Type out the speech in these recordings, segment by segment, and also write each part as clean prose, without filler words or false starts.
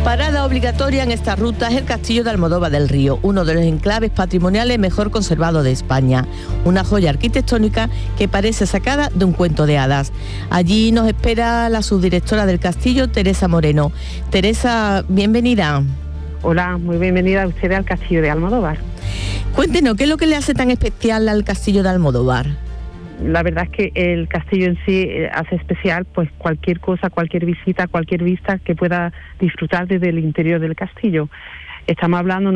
Parada obligatoria en esta ruta es el Castillo de Almodóvar del Río, uno de los enclaves patrimoniales mejor conservados de España. Una joya arquitectónica que parece sacada de un cuento de hadas. Allí nos espera la subdirectora del castillo, Teresa Moreno. Teresa, bienvenida. Hola, muy bienvenida a usted al Castillo de Almodóvar. Cuéntenos, ¿qué es lo que le hace tan especial al Castillo de Almodóvar? La verdad es que el castillo en sí hace especial pues cualquier cosa, cualquier visita, cualquier vista que pueda disfrutar desde el interior del castillo. Estamos hablando,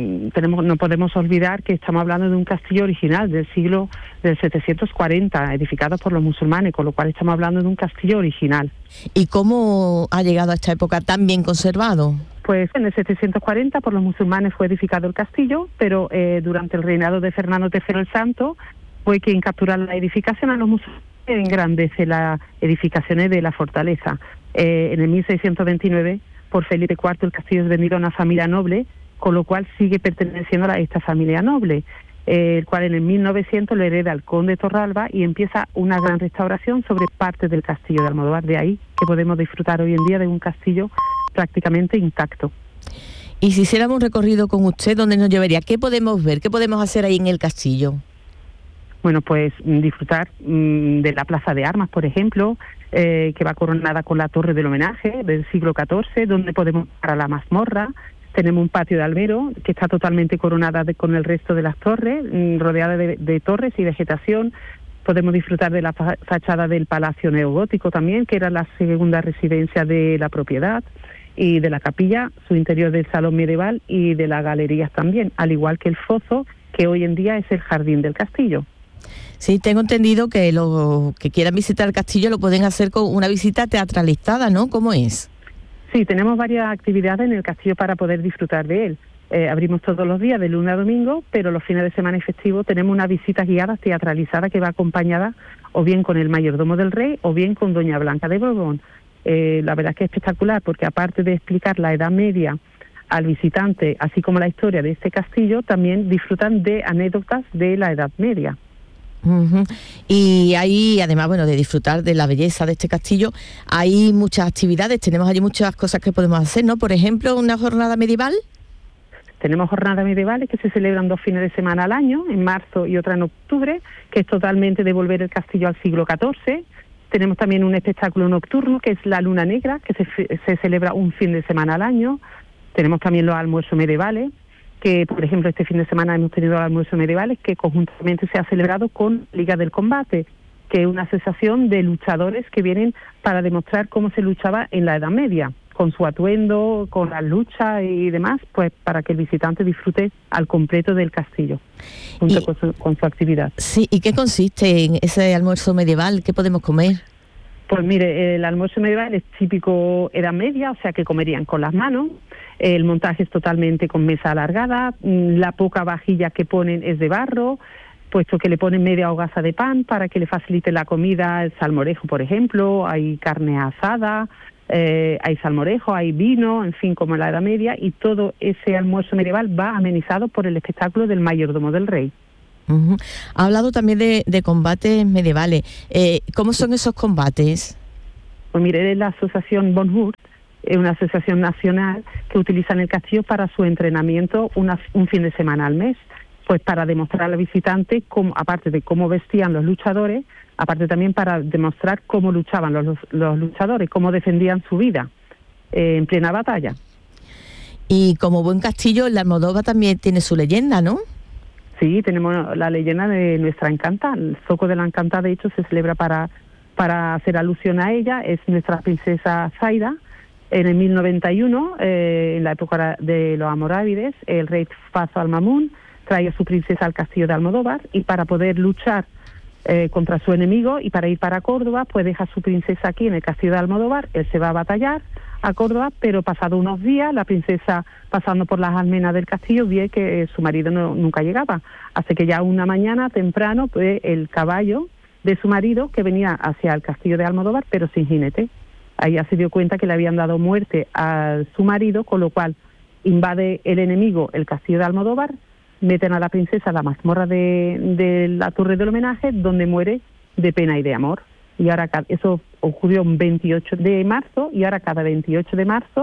no podemos olvidar que estamos hablando de un castillo original del siglo del 740, edificado por los musulmanes, con lo cual estamos hablando de un castillo original. ¿Y cómo ha llegado a esta época tan bien conservado? Pues en el 740 por los musulmanes fue edificado el castillo, pero durante el reinado de Fernando III el Santo fue quien captura la edificación a los musulmanes y engrandece las edificaciones de la fortaleza. En el 1629, por Felipe IV, el castillo es vendido a una familia noble, con lo cual sigue perteneciendo a esta familia noble, el cual en el 1900 lo hereda el conde Torralba y empieza una gran restauración sobre parte del castillo de Almodóvar. De ahí que podemos disfrutar hoy en día de un castillo prácticamente intacto. Y si hiciéramos un recorrido con usted, ¿dónde nos llevaría? ¿Qué podemos ver? ¿Qué podemos hacer ahí en el castillo? Bueno, pues disfrutar de la Plaza de Armas, por ejemplo, que va coronada con la Torre del Homenaje del siglo XIV, donde podemos ir a la mazmorra. Tenemos un patio de albero que está totalmente coronada con el resto de las torres, rodeada de torres y vegetación. Podemos disfrutar de la fachada del Palacio Neogótico también, que era la segunda residencia de la propiedad, y de la capilla, su interior del salón medieval y de las galerías también, al igual que el foso, que hoy en día es el jardín del castillo. Sí, tengo entendido que los que quieran visitar el castillo lo pueden hacer con una visita teatralizada, ¿no? ¿Cómo es? Sí, tenemos varias actividades en el castillo para poder disfrutar de él. Abrimos todos los días, de lunes a domingo, pero los fines de semana y festivos tenemos una visita guiada teatralizada que va acompañada o bien con el mayordomo del rey o bien con doña Blanca de Borbón. La verdad es que es espectacular porque aparte de explicar la Edad Media al visitante, así como la historia de este castillo, también disfrutan de anécdotas de la Edad Media. Uh-huh. Y ahí, además, bueno, de disfrutar de la belleza de este castillo, hay muchas actividades, tenemos allí muchas cosas que podemos hacer, ¿no? Por ejemplo, una jornada medieval. Tenemos jornadas medievales que se celebran 2 fines de semana al año, en marzo y otra en octubre, que es totalmente devolver el castillo al siglo XIV. Tenemos también un espectáculo nocturno, que es la Luna Negra, que se celebra un fin de semana al año. Tenemos también los almuerzos medievales, que por ejemplo este fin de semana hemos tenido almuerzos medievales que conjuntamente se ha celebrado con Liga del Combate, que es una asociación de luchadores que vienen para demostrar cómo se luchaba en la Edad Media, con su atuendo, con las luchas y demás, pues para que el visitante disfrute al completo del castillo, junto con su actividad. Sí, ¿y qué consiste en ese almuerzo medieval? ¿Qué podemos comer? Pues mire, el almuerzo medieval es típico Edad Media, o sea que comerían con las manos. El montaje es totalmente con mesa alargada, la poca vajilla que ponen es de barro, puesto que le ponen media hogaza de pan para que le facilite la comida, el salmorejo, por ejemplo, hay carne asada, hay salmorejo, hay vino, en fin, como en la Edad Media, y todo ese almuerzo medieval va amenizado por el espectáculo del mayordomo del rey. Uh-huh. Ha hablado también de combates medievales. ¿Cómo son esos combates? Pues mire, es la asociación Von Hurt, es una asociación nacional que utiliza en el castillo para su entrenamiento un fin de semana al mes, pues para demostrar al visitante, aparte de cómo vestían los luchadores, aparte también para demostrar cómo luchaban los luchadores, cómo defendían su vida en plena batalla. Y como buen castillo, la Almodóvar también tiene su leyenda, ¿no? Sí, tenemos la leyenda de nuestra Encanta. El Zoco de la Encanta, de hecho, se celebra para hacer alusión a ella. Es nuestra princesa Zaida. En el 1091, en la época de los almorávides, el rey Fazo al-Mamun trae a su princesa al castillo de Almodóvar y para poder luchar contra su enemigo y para ir para Córdoba, pues deja a su princesa aquí en el castillo de Almodóvar. Él se va a batallar a Córdoba, pero pasado unos días, la princesa, pasando por las almenas del castillo, ve que su marido nunca llegaba. Así que ya una mañana temprano, pues el caballo de su marido, que venía hacia el castillo de Almodóvar, pero sin jinete. Ahí ya se dio cuenta que le habían dado muerte a su marido, con lo cual invade el enemigo el castillo de Almodóvar, meten a la princesa a la mazmorra de la Torre del Homenaje, donde muere de pena y de amor. Y ahora eso ocurrió un 28 de marzo, y ahora cada 28 de marzo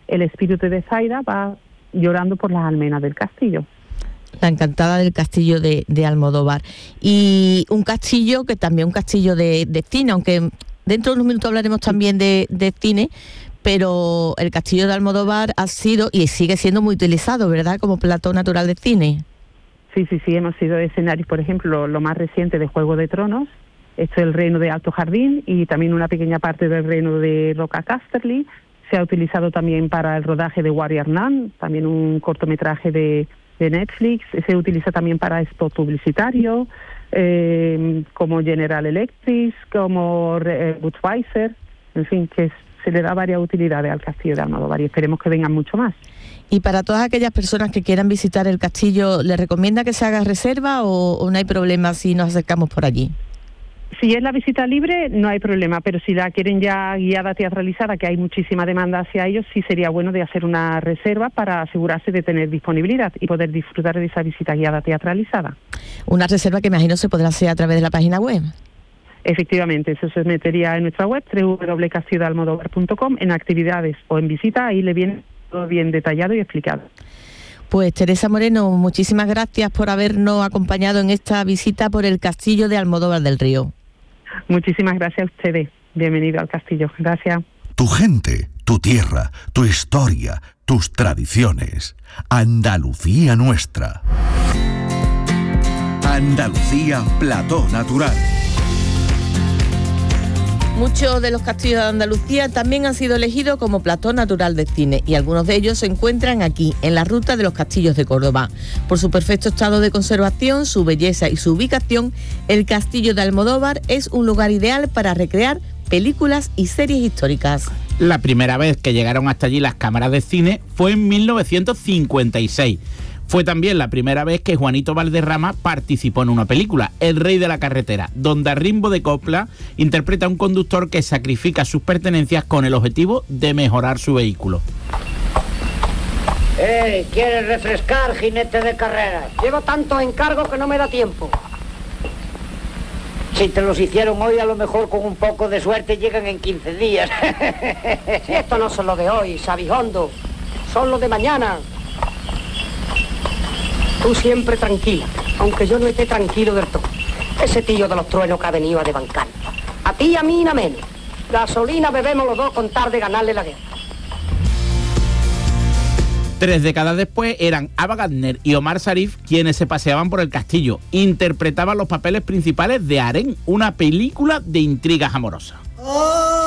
el espíritu de Zaida va llorando por las almenas del castillo. La encantada del castillo de Almodóvar. Y un castillo que también un castillo de cine, aunque dentro de unos minutos hablaremos también de cine, pero el castillo de Almodóvar ha sido y sigue siendo muy utilizado, ¿verdad?, como plató natural de cine. Sí, hemos sido escenarios, por ejemplo, lo más reciente de Juego de Tronos, esto es el reino de Alto Jardín y también una pequeña parte del reino de Roca Casterly. Se ha utilizado también para el rodaje de Warrior Nun, también un cortometraje de Netflix. Se utiliza también para spot publicitario, como General Electric, como Budweiser, en fin, que se le da varias utilidades al castillo de Almodóvar y esperemos que vengan mucho más. Y para todas aquellas personas que quieran visitar el castillo, ¿le recomienda que se haga reserva o no hay problema si nos acercamos por allí? Si es la visita libre, no hay problema, pero si la quieren ya guiada teatralizada, que hay muchísima demanda hacia ellos, sí sería bueno de hacer una reserva para asegurarse de tener disponibilidad y poder disfrutar de esa visita guiada teatralizada. Una reserva que imagino se podrá hacer a través de la página web. Efectivamente, eso se metería en nuestra web, www.castillodealmodóvar.com, en actividades o en visita, ahí le viene todo bien detallado y explicado. Pues Teresa Moreno, muchísimas gracias por habernos acompañado en esta visita por el castillo de Almodóvar del Río. Muchísimas gracias a ustedes. Bienvenido al castillo. Gracias. Tu gente, tu tierra, tu historia, tus tradiciones. Andalucía nuestra. Andalucía Plató Natural. Muchos de los castillos de Andalucía también han sido elegidos como plató natural de cine y algunos de ellos se encuentran aquí, en la ruta de los castillos de Córdoba. Por su perfecto estado de conservación, su belleza y su ubicación, el castillo de Almodóvar es un lugar ideal para recrear películas y series históricas. La primera vez que llegaron hasta allí las cámaras de cine fue en 1956. Fue también la primera vez que Juanito Valderrama participó en una película, El Rey de la Carretera, donde a ritmo de copla interpreta a un conductor que sacrifica sus pertenencias con el objetivo de mejorar su vehículo. ¿Quieres refrescar, jinete de carreras? Llevo tantos encargos que no me da tiempo. Si te los hicieron hoy, a lo mejor con un poco de suerte llegan en 15 días. Si esto no son los de hoy, Sabijondo, son los de mañana. Tú siempre tranquila, aunque yo no esté tranquilo del todo. Ese tío de los truenos que ha venido a desbancar. A ti y a mí nada menos. Gasolina bebemos los dos con tal de ganarle la guerra. 3 décadas después eran Ava Gardner y Omar Sharif quienes se paseaban por el castillo. Interpretaban los papeles principales de Harén, una película de intrigas amorosas.